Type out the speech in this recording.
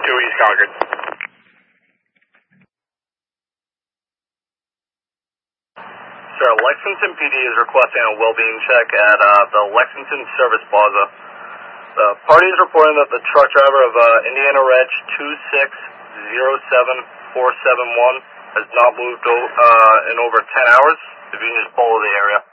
East Concord. Sir, Lexington PD is requesting a well-being check at the Lexington Service Plaza. The party is reporting that the truck driver of Indiana Reg 2607471 has not moved in over 10 hours. If you can just follow the area.